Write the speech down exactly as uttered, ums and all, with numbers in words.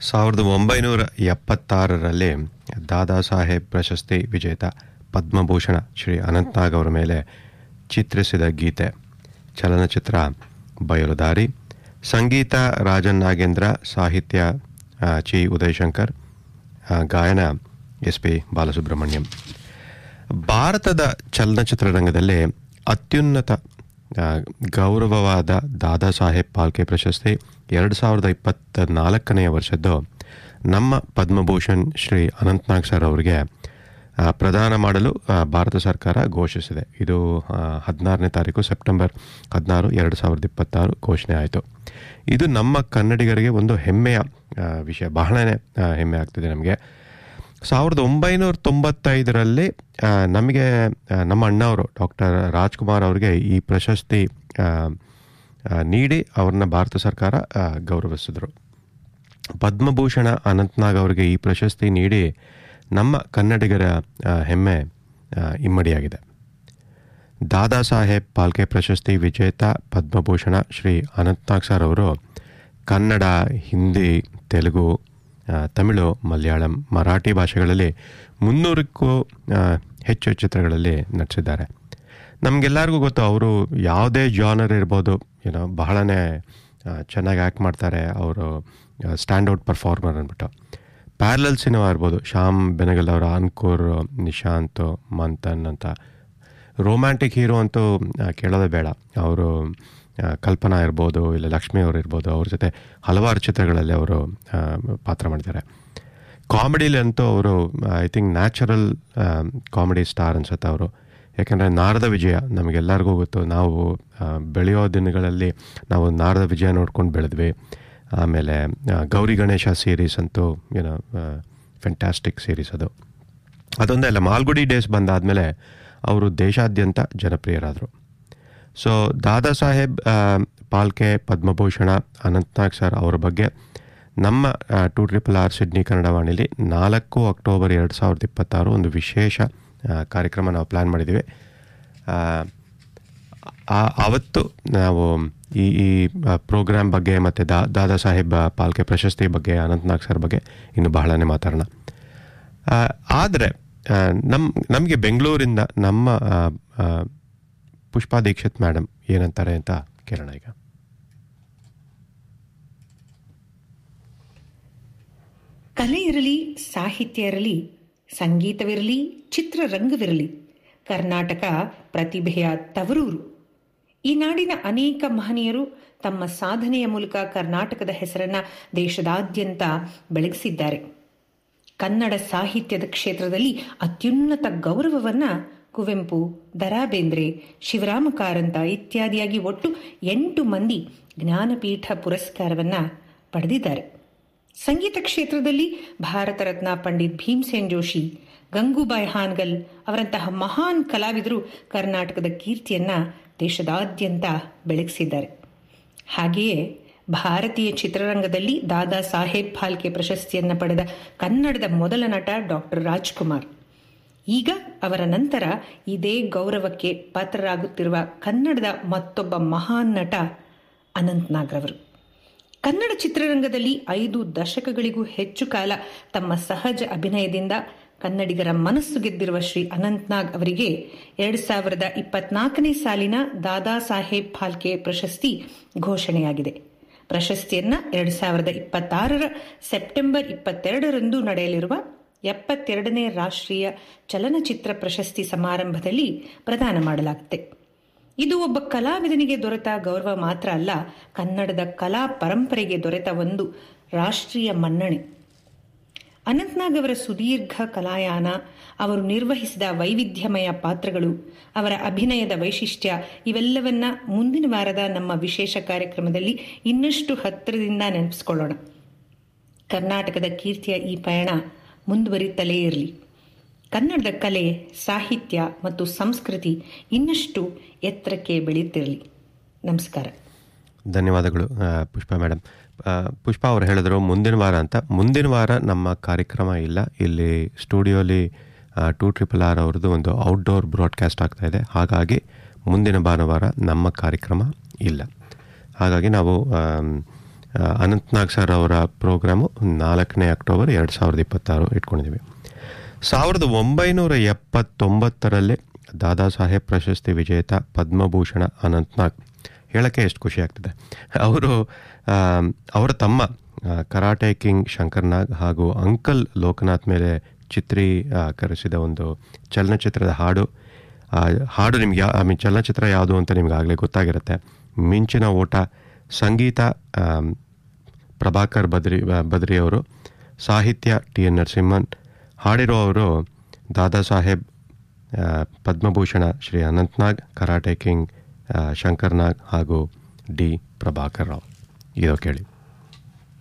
ಸಾವಿರದ ಒಂಬೈನೂರ ಎಪ್ಪತ್ತಾರರಲ್ಲಿ ದಾದಾ ಸಾಹೇಬ್ ಪ್ರಶಸ್ತಿ ವಿಜೇತ ಪದ್ಮಭೂಷಣ ಶ್ರೀ ಅನಂತ್ನಾಗ್ ಅವರ ಮೇಲೆ ಚಿತ್ರಿಸಿದ ಗೀತೆ ಚಲನಚಿತ್ರ ಬಯಲುದಾರಿ. ಸಂಗೀತ ರಾಜನ್ ನಾಗೇಂದ್ರ, ಸಾಹಿತ್ಯ ಚಿ ಉದಯಶಂಕರ್, ಗಾಯನ ಎಸ್ ಪಿ ಬಾಲಸುಬ್ರಹ್ಮಣ್ಯಂ. ಭಾರತದ ಚಲನಚಿತ್ರರಂಗದಲ್ಲಿ ಅತ್ಯುನ್ನತ ಗೌರವವಾದ ದಾದಾ ಸಾಹೇಬ್ ಫಾಲ್ಕೆ ಪ್ರಶಸ್ತಿ ಎರಡು ಸಾವಿರದ ಇಪ್ಪತ್ತ ನಾಲ್ಕನೆಯ ವರ್ಷದ್ದು ನಮ್ಮ ಪದ್ಮಭೂಷಣ್ ಶ್ರೀ ಅನಂತ್ನಾಗ್ ಸರ್ ಅವರಿಗೆ ಪ್ರದಾನ ಮಾಡಲು ಭಾರತ ಸರ್ಕಾರ ಘೋಷಿಸಿದೆ. ಇದು ಹದಿನಾರನೇ ತಾರೀಕು ಸೆಪ್ಟೆಂಬರ್ ಹದಿನಾರು ಎರಡು ಸಾವಿರದ ಇಪ್ಪತ್ತಾರು ಘೋಷಣೆ ಆಯಿತು. ಇದು ನಮ್ಮ ಕನ್ನಡಿಗರಿಗೆ ಒಂದು ಹೆಮ್ಮೆಯ ವಿಷಯ, ಬಹಳನೇ ಹೆಮ್ಮೆ ಆಗ್ತಿದೆ ನಮಗೆ. ಸಾವಿರದ ಒಂಬೈನೂರ ತೊಂಬತ್ತೈದರಲ್ಲಿ ನಮಗೆ ನಮ್ಮ ಅಣ್ಣವರು ಡಾಕ್ಟರ್ ರಾಜ್ಕುಮಾರ್ ಅವರಿಗೆ ಈ ಪ್ರಶಸ್ತಿ ನೀಡಿ ಅವ್ರನ್ನ ಭಾರತ ಸರ್ಕಾರ ಗೌರವಿಸಿದ್ರು. ಪದ್ಮಭೂಷಣ ಅನಂತ್ನಾಗ್ ಅವರಿಗೆ ಈ ಪ್ರಶಸ್ತಿ ನೀಡಿ ನಮ್ಮ ಕನ್ನಡಿಗರ ಹೆಮ್ಮೆ ಇಮ್ಮಡಿಯಾಗಿದೆ. ದಾದಾ ಸಾಹೇಬ್ ಫಾಲ್ಕೆ ಪ್ರಶಸ್ತಿ ವಿಜೇತ ಪದ್ಮಭೂಷಣ ಶ್ರೀ ಅನಂತ್ನಾಗ್ ಸರ್ ಅವರು ಕನ್ನಡ, ಹಿಂದಿ, ತೆಲುಗು, ತಮಿಳು, ಮಲಯಾಳಂ, ಮರಾಠಿ ಭಾಷೆಗಳಲ್ಲಿ ಮುನ್ನೂರಕ್ಕೂ ಹೆಚ್ಚು ಚಿತ್ರಗಳಲ್ಲಿ ನಟಿಸಿದ್ದಾರೆ. ನಮಗೆಲ್ಲರಿಗೂ ಗೊತ್ತು, ಅವರು ಯಾವುದೇ ಜಾನರ್ ಇರ್ಬೋದು, ಏನೋ ಬಹಳನೇ ಚೆನ್ನಾಗಿ ಆ್ಯಕ್ಟ್ ಮಾಡ್ತಾರೆ. ಅವರು ಸ್ಟ್ಯಾಂಡೌಟ್ ಪರ್ಫಾರ್ಮರ್ ಅಂದ್ಬಿಟ್ಟು. ಪ್ಯಾರಲಲ್ ಸಿನಿಮಾ ಇರ್ಬೋದು, ಶ್ಯಾಮ್ ಬೆನಗಲ್ ಅವರ ಅನ್ಕೂರ್, ನಿಶಾಂತ್, ಮಂಥನ್ ಅಂತ. ರೊಮ್ಯಾಂಟಿಕ್ ಹೀರೋ ಅಂತೂ ಕೇಳೋದೇ ಬೇಡ. ಅವರು ಕಲ್ಪನಾ ಇರ್ಬೋದು, ಇಲ್ಲ ಲಕ್ಷ್ಮಿ ಅವರು ಇರ್ಬೋದು, ಅವ್ರ ಜೊತೆ ಹಲವಾರು ಚಿತ್ರಗಳಲ್ಲಿ ಅವರು ಪಾತ್ರ ಮಾಡಿದ್ದಾರೆ. ಕಾಮಿಡಿಲಿ ಅಂತೂ ಅವರು I think natural comedy star ಅನ್ಸುತ್ತೆ ಅವರು. ಯಾಕೆಂದರೆ ನಾರದ ವಿಜಯ ನಮಗೆಲ್ಲರಿಗೂ ಗೊತ್ತು. ನಾವು ಬೆಳೆಯೋ ದಿನಗಳಲ್ಲಿ ನಾವು ನಾರದ ವಿಜಯ ನೋಡ್ಕೊಂಡು ಬೆಳೆದ್ವಿ. ಆಮೇಲೆ ಗೌರಿ ಗಣೇಶ ಸೀರೀಸ್ ಅಂತೂ ಏನೋ ಫ್ಯಾಂಟಾಸ್ಟಿಕ್ ಸೀರೀಸ್ ಅದು. ಅದೊಂದೇ ಅಲ್ಲ, ಮಾಲ್ಗುಡಿ ಡೇಸ್ ಬಂದಾದಮೇಲೆ ಅವರು ದೇಶಾದ್ಯಂತ ಜನಪ್ರಿಯರಾದರು. ಸೊ ದಾದಾ ಸಾಹೇಬ್ ಫಾಲ್ಕೆ ಪದ್ಮಭೂಷಣ ಅನಂತ್ನಾಗ್ ಸರ್ ಅವರ ಬಗ್ಗೆ ನಮ್ಮ to triple R Sydney Kannada ವಾಣಿಲಿ ನಾಲ್ಕು ಅಕ್ಟೋಬರ್ ಎರಡು ಸಾವಿರದ ಇಪ್ಪತ್ತಾರು ಒಂದು ವಿಶೇಷ ಕಾರ್ಯಕ್ರಮ ನಾವು ಪ್ಲ್ಯಾನ್ ಮಾಡಿದ್ದೀವಿ. ಆವತ್ತು ನಾವು ಈ ಈ ಪ್ರೋಗ್ರಾಮ್ ಬಗ್ಗೆ ಮತ್ತು ದಾ ದಾದಾ ಸಾಹೇಬ್ ಫಾಲ್ಕೆ ಪ್ರಶಸ್ತಿ ಬಗ್ಗೆ, ಅನಂತ್ನಾಗ್ ಸರ್ ಬಗ್ಗೆ ಇನ್ನು ಬಹಳನೇ ಮಾತಾಡೋಣ. ಆದರೆ ನಮ್ಮ ನಮಗೆ ಬೆಂಗಳೂರಿಂದ ನಮ್ಮ ಪುಷ್ಪಾ ದೀಕ್ಷಿತ್ ಮೇಡಮ್ ಏನಂತಾರೆ ಅಂತ ಕೇಳೋಣ ಈಗ. ಕಲೆ ಇರಲಿ, ಸಾಹಿತ್ಯ ಇರಲಿ, ಸಂಗೀತವಿರಲಿ, ಚಿತ್ರರಂಗವಿರಲಿ, ಕರ್ನಾಟಕ ಪ್ರತಿಭೆಯ ತವರೂರು. ಈ ನಾಡಿನ ಅನೇಕ ಮಹನೀಯರು ತಮ್ಮ ಸಾಧನೆಯ ಮೂಲಕ ಕರ್ನಾಟಕದ ಹೆಸರನ್ನ ದೇಶದಾದ್ಯಂತ ಬೆಳಗಿಸಿದ್ದಾರೆ. ಕನ್ನಡ ಸಾಹಿತ್ಯದ ಕ್ಷೇತ್ರದಲ್ಲಿ ಅತ್ಯುನ್ನತ ಗೌರವವನ್ನ ಕುವೆಂಪು, ದ.ರಾ ಬೇಂದ್ರೆ, ಶಿವರಾಮ ಕಾರಂತ ಇತ್ಯಾದಿಯಾಗಿ ಒಟ್ಟು ಎಂಟು ಮಂದಿ ಜ್ಞಾನಪೀಠ ಪುರಸ್ಕಾರವನ್ನ ಪಡೆದಿದ್ದಾರೆ. ಸಂಗೀತ ಕ್ಷೇತ್ರದಲ್ಲಿ ಭಾರತ ರತ್ನ ಪಂಡಿತ್ ಭೀಮ್ಸೇನ್ ಜೋಶಿ, ಗಂಗೂಬಾಯಿ ಹಾನ್ಗಲ್ ಅವರಂತಹ ಮಹಾನ್ ಕಲಾವಿದರು ಕರ್ನಾಟಕದ ಕೀರ್ತಿಯನ್ನ ದೇಶದಾದ್ಯಂತ ಬೆಳಗಿಸಿದ್ದಾರೆ. ಹಾಗೆಯೇ ಭಾರತೀಯ ಚಿತ್ರರಂಗದಲ್ಲಿ ದಾದಾ ಸಾಹೇಬ್ ಫಾಲ್ಕೆ ಪ್ರಶಸ್ತಿಯನ್ನು ಪಡೆದ ಕನ್ನಡದ ಮೊದಲ ನಟ ಡಾಕ್ಟರ್ ರಾಜ್ಕುಮಾರ್. ಈಗ ಅವರ ನಂತರ ಇದೇ ಗೌರವಕ್ಕೆ ಪಾತ್ರರಾಗುತ್ತಿರುವ ಕನ್ನಡದ ಮತ್ತೊಬ್ಬ ಮಹಾನ್ ನಟ ಅನಂತ್ನಾಗ್ ರವರು. ಕನ್ನಡ ಚಿತ್ರರಂಗದಲ್ಲಿ ಐದು ದಶಕಗಳಿಗೂ ಹೆಚ್ಚು ಕಾಲ ತಮ್ಮ ಸಹಜ ಅಭಿನಯದಿಂದ ಕನ್ನಡಿಗರ ಮನಸ್ಸು ಗೆದ್ದಿರುವ ಶ್ರೀ ಅನಂತ್ನಾಗ್ ಅವರಿಗೆ ಎರಡು ಸಾವಿರದ ಇಪ್ಪತ್ನಾಲ್ಕನೇ ಸಾಲಿನ ದಾದಾ ಸಾಹೇಬ್ ಫಾಲ್ಕೆ ಪ್ರಶಸ್ತಿ ಘೋಷಣೆಯಾಗಿದೆ. ಪ್ರಶಸ್ತಿಯನ್ನ ಎರಡು ಸಾವಿರದ ಇಪ್ಪತ್ತಾರರ ಸೆಪ್ಟೆಂಬರ್ ಇಪ್ಪತ್ತೆರಡರಂದು ನಡೆಯಲಿರುವ ಎಪ್ಪತ್ತೆರಡನೇ ರಾಷ್ಟ್ರೀಯ ಚಲನಚಿತ್ರ ಪ್ರಶಸ್ತಿ ಸಮಾರಂಭದಲ್ಲಿ ಪ್ರದಾನ ಮಾಡಲಾಗುತ್ತೆ. ಇದು ಒಬ್ಬ ಕಲಾವಿದನಿಗೆ ದೊರೆತ ಗೌರವ ಮಾತ್ರ ಅಲ್ಲ, ಕನ್ನಡದ ಕಲಾ ಪರಂಪರೆಗೆ ದೊರೆತ ಒಂದು ರಾಷ್ಟ್ರೀಯ ಮನ್ನಣೆ. ಅನಂತ್ನಾಗ್ ಅವರ ಸುದೀರ್ಘ ಕಲಾಯಾನ, ಅವರು ನಿರ್ವಹಿಸಿದ ವೈವಿಧ್ಯಮಯ ಪಾತ್ರಗಳು, ಅವರ ಅಭಿನಯದ ವೈಶಿಷ್ಟ್ಯ ಇವೆಲ್ಲವನ್ನ ಮುಂದಿನ ವಾರದ ನಮ್ಮ ವಿಶೇಷ ಕಾರ್ಯಕ್ರಮದಲ್ಲಿ ಇನ್ನಷ್ಟು ಹತ್ತಿರದಿಂದ ನೆನಪಿಸಿಕೊಳ್ಳೋಣ. ಕರ್ನಾಟಕದ ಕೀರ್ತಿಯ ಈ ಪಯಣ ಮುಂದುವರಿತಲೇ ಇರಲಿ. ಕನ್ನಡದ ಕಲೆ, ಸಾಹಿತ್ಯ ಮತ್ತು ಸಂಸ್ಕೃತಿ ಇನ್ನಷ್ಟು ಎತ್ತರಕ್ಕೆ ಬೆಳೆಯುತ್ತಿರಲಿ. ನಮಸ್ಕಾರ. ಧನ್ಯವಾದಗಳು ಪುಷ್ಪಾ ಮೇಡಮ್. ಪುಷ್ಪಾ ಅವರು ಹೇಳಿದ್ರು ಮುಂದಿನ ವಾರ ಅಂತ. ಮುಂದಿನ ವಾರ ನಮ್ಮ ಕಾರ್ಯಕ್ರಮ ಇಲ್ಲ. ಇಲ್ಲಿ ಸ್ಟುಡಿಯೋಲಿ ಟು ಟ್ರಿಪಲ್ ಆರ್ ಅವ್ರದ್ದು ಒಂದು ಔಟ್ಡೋರ್ ಬ್ರಾಡ್ಕಾಸ್ಟ್ ಆಗ್ತಾ ಇದೆ. ಹಾಗಾಗಿ ಮುಂದಿನ ಭಾನುವಾರ ನಮ್ಮ ಕಾರ್ಯಕ್ರಮ ಇಲ್ಲ. ಹಾಗಾಗಿ ನಾವು ಆ, ಅನಂತ್ನಾಗ್ ಸರ್ ಅವರ ಪ್ರೋಗ್ರಾಮು ನಾಲ್ಕನೇ ಅಕ್ಟೋಬರ್ ಎರಡು ಸಾವಿರದ ಇಪ್ಪತ್ತಾರು ಇಟ್ಕೊಂಡಿದ್ದೀವಿ. ಸಾವಿರದ ಒಂಬೈನೂರ ಎಪ್ಪತ್ತೊಂಬತ್ತರಲ್ಲೇ ದಾದಾ ಸಾಹೇಬ್ ಪ್ರಶಸ್ತಿ ವಿಜೇತ ಪದ್ಮಭೂಷಣ ಅನಂತ್ನಾಗ್ ಹೇಳೋಕ್ಕೆ ಎಷ್ಟು ಖುಷಿ ಆಗ್ತದೆ. ಅವರು ಅವರ ತಮ್ಮ ಆ, ಕರಾಟೆ ಕಿಂಗ್ ಶಂಕರ್ನಾಗ್ ಹಾಗೂ ಅಂಕಲ್ ಲೋಕನಾಥ್ ಮೇಲೆ ಚಿತ್ರೀಕರಿಸಿದ ಒಂದು ಚಲನಚಿತ್ರದ ಹಾಡು. ಆ ಹಾಡು ನಿಮ್ಗೆ ಯಾ ಐ ಮೀನ್ ಚಲನಚಿತ್ರ ಯಾವುದು ಅಂತ ನಿಮ್ಗೆ ಆಗಲೇ ಗೊತ್ತಾಗಿರುತ್ತೆ. ಮಿಂಚಿನ ಓಟ. ಸಂಗೀತ ಆಮ್, ಪ್ರಭಾಕರ್ ಬದ್ರಿ ಬದ್ರಿ ಅವರು. ಸಾಹಿತ್ಯ ಟಿ ಎನ್ ನರಸಿಂಹನ್. ಹಾಡಿರುವವರು ದಾದಾ ಸಾಹೇಬ್, ಆ, ಪದ್ಮಭೂಷಣ ಶ್ರೀ ಅನಂತ್ನಾಗ್, ಕರಾಟೆ ಕಿಂಗ್ ಆ, ಶಂಕರ್ನಾಗ್ ಹಾಗೂ ಡಿ ಪ್ರಭಾಕರ್ ರಾವ್. ಇದೋ ಕೇಳಿ.